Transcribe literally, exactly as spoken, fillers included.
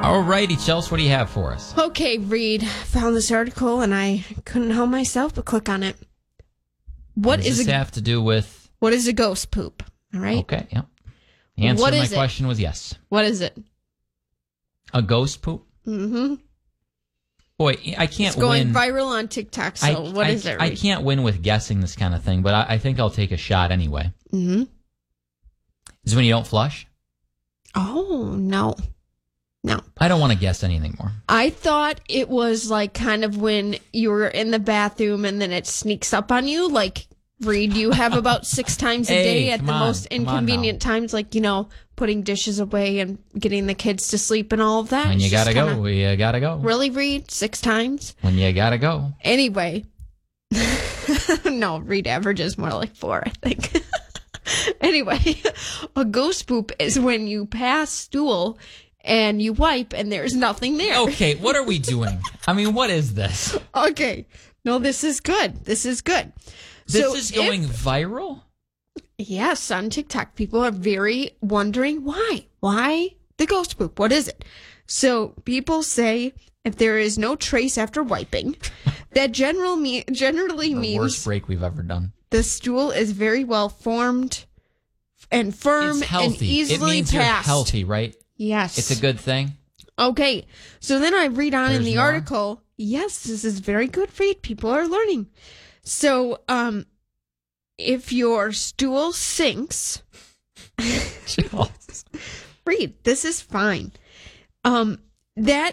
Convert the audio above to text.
All righty, Chelsea, what do you have for us? Okay, Reed, found this article and I couldn't help myself but click on it. What, what does is this a, have to do with? What is a ghost poop? All right. Okay, yeah. The answer What to my is it? question was yes. What is it? A ghost poop? Mm-hmm. Boy, I can't It's going win. viral on TikTok, so I, what I, is it, I Reed? can't win with guessing this kind of thing, but I, I think I'll take a shot anyway. Mm-hmm. Is it when you don't flush? Oh, no. No. I don't want to guess anything more. I thought it was like kind of when you're in the bathroom and then it sneaks up on you. Like, Reed, you have about six times a Hey, day at come the on, most come on inconvenient now. times, like, you know, putting dishes away and getting the kids to sleep and all of that. When you It's just gotta go, kinda- you gotta go. Really, Reed? Six times? When you gotta go. Anyway. No, Reed averages more like four, I think. Anyway, a ghost poop is when you pass stool and you wipe and there's nothing there. Okay, what are we doing? I mean, what is this? Okay. No, this is good. This is good. This So is if- going viral? Yes, on TikTok, people are very wondering why. Why the ghost poop? What is it? So people say if there is no trace after wiping, that general me- generally The means worst break we've ever done. the stool is very well formed and firm It's healthy. and easily it means passed. you're healthy, right? Yes. It's a good thing. Okay, so then I read on in There's the more? article. Yes, this is very good read. People are learning. So, um, if your stool sinks, read. This is fine. Um, that